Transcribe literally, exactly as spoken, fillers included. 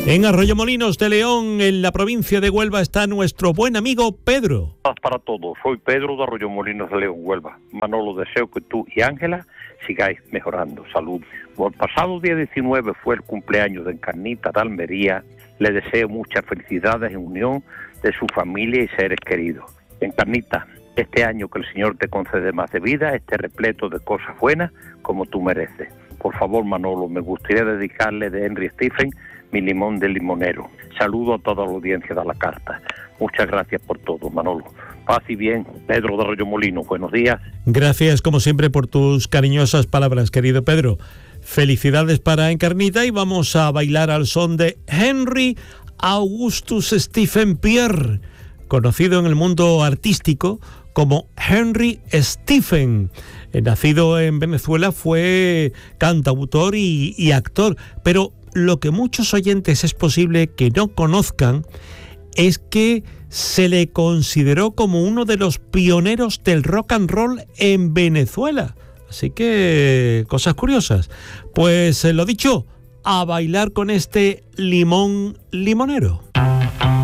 En Arroyomolinos de León, en la provincia de Huelva, está nuestro buen amigo Pedro. Para todos, soy Pedro de Arroyomolinos de León, Huelva. Manolo, deseo que tú y Ángela sigáis mejorando. Salud. Por el pasado día diecinueve fue el cumpleaños de Encarnita de Almería. Le deseo muchas felicidades en unión de su familia y seres queridos. Encarnita, este año que el Señor te concede más de vida, esté repleto de cosas buenas como tú mereces. Por favor, Manolo, me gustaría dedicarle de Henry Stephen mi limón del limonero. Saludo a toda la audiencia de la carta. Muchas gracias por todo, Manolo. Paz y bien. Pedro de Arroyomolinos, buenos días. Gracias, como siempre, por tus cariñosas palabras, querido Pedro. Felicidades para Encarnita y vamos a bailar al son de Henry Augustus Stephen Pierre, conocido en el mundo artístico como Henry Stephen. Nacido en Venezuela, fue cantautor y, y actor, pero lo que muchos oyentes es posible que no conozcan es que se le consideró como uno de los pioneros del rock and roll en Venezuela. Así que, cosas curiosas. Pues lo dicho, a bailar con este limón limonero.